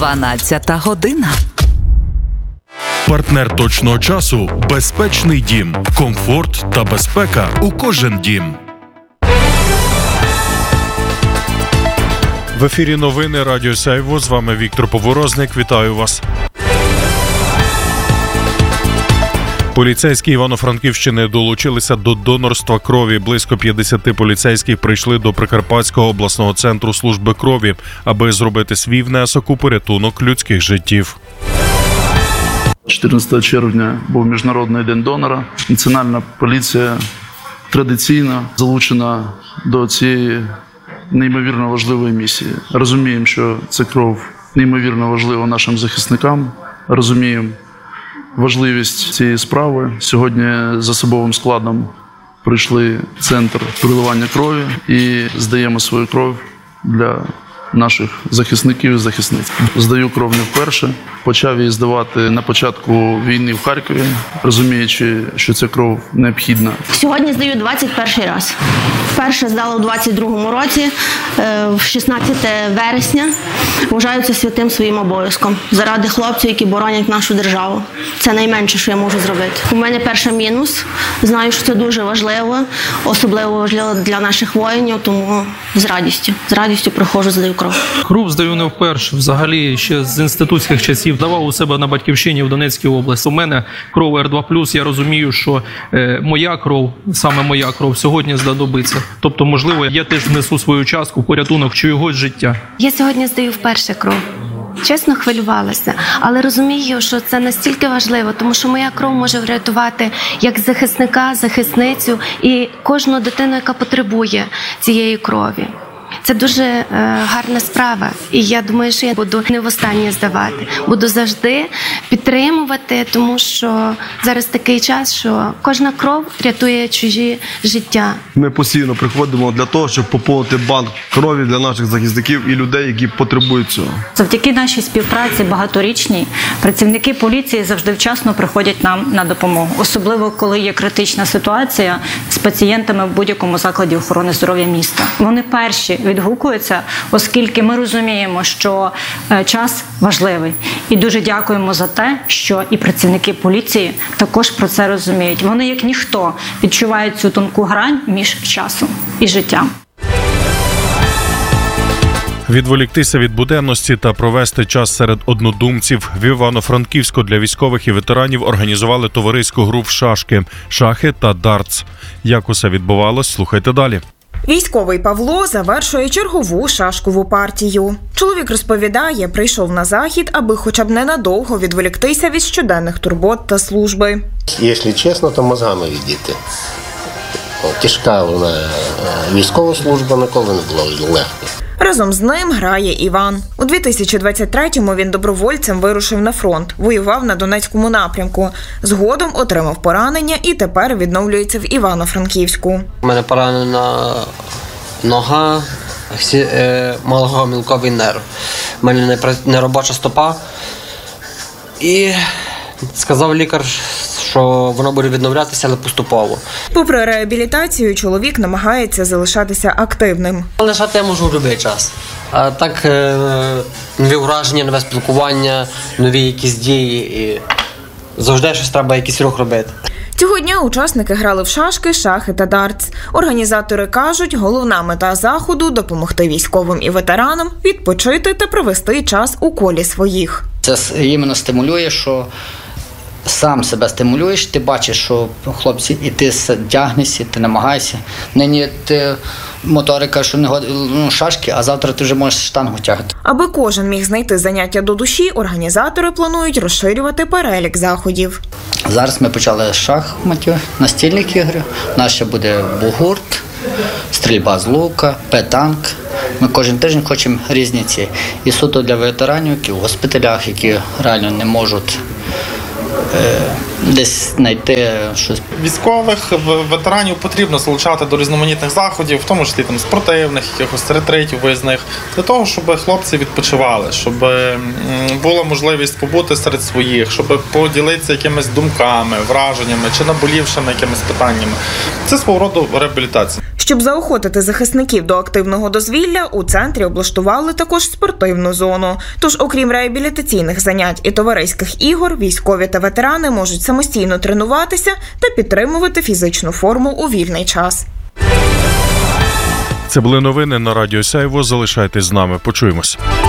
12 година. Партнер точного часу – безпечний дім. Комфорт та безпека у кожен дім. В ефірі новини Радіо Сяйво. З вами Віктор Поворозник. Вітаю вас. Поліцейські Івано-Франківщини долучилися до донорства крові. Близько 50 поліцейських прийшли до Прикарпатського обласного центру служби крові, аби зробити свій внесок у порятунок людських життів. 14 червня був Міжнародний день донора. Національна поліція традиційно залучена до цієї неймовірно важливої місії. Розуміємо, що ця кров неймовірно важлива нашим захисникам. Розуміємо важливість цієї справи. Сьогодні з особовим складом прийшли в центр переливання крові і здаємо свою кров для наших захисників і захисниць. Здаю кров не вперше. Почав її здавати на початку війни в Харкові, розуміючи, що ця кров необхідна. Сьогодні здаю 21 раз. Вперше здала у 22-му році, в 16 вересня. Вважаю це святим своїм обов'язком. Заради хлопців, які боронять нашу державу. Це найменше, що я можу зробити. У мене перший мінус. Знаю, що це дуже важливо. Особливо важливо для наших воїнів, тому з радістю проходжу, здаю кров. Кров здаю не вперше. Взагалі, ще з інститутських часів давав у себе на Батьківщині в Донецькій області. У мене кров R2+, я розумію, що моя кров, саме моя кров, сьогодні знадобиться. Тобто, можливо, я теж внесу свою частку в порятунок чогось життя. Я сьогодні здаю вперше кров. Чесно, хвилювалася, але розумію, що це настільки важливо, тому що моя кров може врятувати як захисника, захисницю і кожну дитину, яка потребує цієї крові. Це дуже гарна справа, і я думаю, що я буду не востаннє здавати. Буду завжди підтримувати, тому що зараз такий час, що кожна кров рятує чужі життя. Ми постійно приходимо для того, щоб поповнити банк крові для наших захисників і людей, які потребують цього. Завдяки нашій співпраці багаторічній працівники поліції завжди вчасно приходять нам на допомогу. Особливо, коли є критична ситуація з пацієнтами в будь-якому закладі охорони здоров'я міста. Вони перші відгукуються, оскільки ми розуміємо, що час важливий. І дуже дякуємо за те, що і працівники поліції також про це розуміють. Вони, як ніхто, відчувають цю тонку грань між часом і життям. Відволіктися від буденності та провести час серед однодумців. В Івано-Франківську для військових і ветеранів організували товариську гру в шашки, шахи та дартс. Як усе відбувалось, слухайте далі. Військовий Павло завершує чергову шашкову партію. Чоловік розповідає, прийшов на захід, аби хоча б ненадовго відволіктися від щоденних турбот та служби. Якщо чесно, то мозгами відійти. Тяжка вона військова служба, ніколи не була легко. Разом з ним грає Іван. У 2023-му він добровольцем вирушив на фронт, воював на Донецькому напрямку. Згодом отримав поранення і тепер відновлюється в Івано-Франківську. У мене поранена нога, малогомілковий нерв. У мене неробоча стопа. І сказав лікар, що воно буде відновлятися, але поступово. Попри реабілітацію, чоловік намагається залишатися активним. Лишати я можу в будь-який час. А так, нові враження, нове спілкування, нові якісь дії. І завжди щось треба, якийсь рух робити. Цього дня учасники грали в шашки, шахи та дартс. Організатори кажуть, головна мета заходу – допомогти військовим і ветеранам відпочити та провести час у колі своїх. Це іменно стимулює, що сам себе стимулюєш, ти бачиш, що хлопці, і ти тягнешся, ти намагаєшся. Нині ти моторика, що не шашки, а завтра ти вже можеш штангу тягати. Аби кожен міг знайти заняття до душі, організатори планують розширювати перелік заходів. Зараз ми почали з шахматів, настільних ігор. У нас ще буде бугурт, стрільба з лука, петанк. Ми кожен тиждень хочемо різні ці. І суто для ветеранів, які в госпіталях, які реально не можуть десь знайти щось. Військових, ветеранів потрібно залучати до різноманітних заходів, в тому числі там спортивних, якихось ретритів виїзних, для того, щоб хлопці відпочивали, щоб була можливість побути серед своїх, щоб поділитися якимись думками, враженнями чи наболівшими якимись питаннями. Це свого роду реабілітація. Щоб заохотити захисників до активного дозвілля, у центрі облаштували також спортивну зону. Тож, окрім реабілітаційних занять і товариських ігор, військові та ветерани можуть самостійно тренуватися та підтримувати фізичну форму у вільний час. Це були новини на Радіо Сяйво. Залишайтесь з нами. Почуємось.